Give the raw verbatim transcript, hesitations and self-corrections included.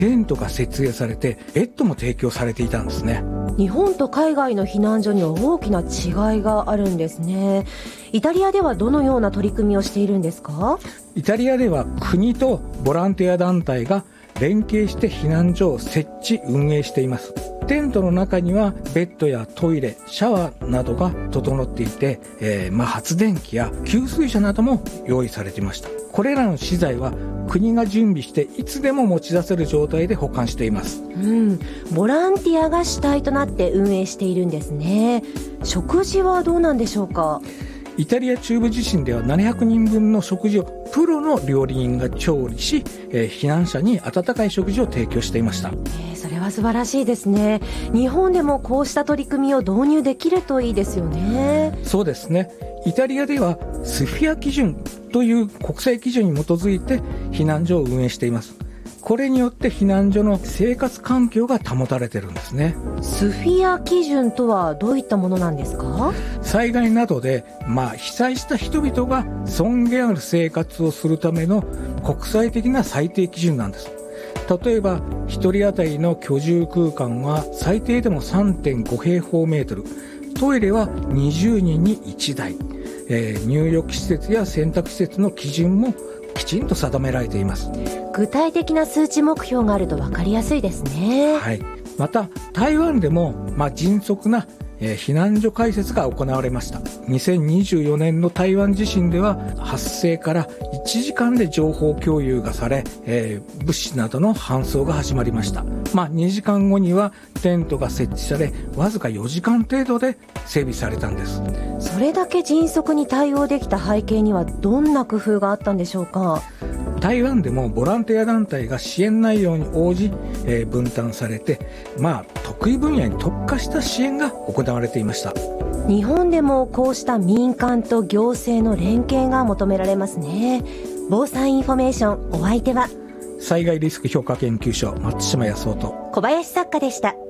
テントが設営されてベッドも提供されていたんですね。 日本と海外の避難所には大きな違いがあるんですね。イタリアではどのような取り組みをしているんですか？ イタリアでは国とボランティア団体が連携して避難所を設置運営しています。テントの中にはベッドやトイレ、シャワーなどが整っていて、えーまあ、発電機や給水車なども用意されていました。これらの資材は国が準備していつでも持ち出せる状態で保管しています。 うん、ボランティアが主体となって運営しているんですね。食事はどうなんでしょうか？ イタリア中部地震ではななひゃくにんぶんの食事をプロの料理人が調理し、えー、避難者に温かい食事を提供していました。 えー、それは素晴らしいですね。日本でもこうした取り組みを導入できるといいですよね。 そうですね。イタリアではスフィア基準という国際基準に基づいて避難所を運営しています。これによって避難所の生活環境が保たれてるんですね。 スフィア基準とはどういったものなんですか？ 災害などで、まあ、被災した人々が尊厳ある生活をするための国際的な最低基準なんです。例えばひとり当たりの居住空間は最低でも さんてんご 平方メートル、トイレはにじゅうにんにいちだい、えー、入浴施設や洗濯施設の基準もきちんと定められています。 具体的な数値目標があると分かりやすいですね。 はい、また台湾でも、まあ、迅速な、えー、避難所開設が行われました。にせんにじゅうよねんの台湾地震では発生からいちじかんで情報共有がされ、えー、物資などの搬送が始まりました。まあ、にじかんごにはテントが設置されわずかよじかん程度で整備されたんです。 それだけ迅速に対応できた背景にはどんな工夫があったんでしょうか？ 台湾でもボランティア団体が支援内容に応じ、えー、分担されて、まあ、得意分野に特化した支援が行われていました。 日本でもこうした民間と行政の連携が求められますね。防災インフォメーション、お相手は災害リスク評価研究所松島康夫と小林作家でした。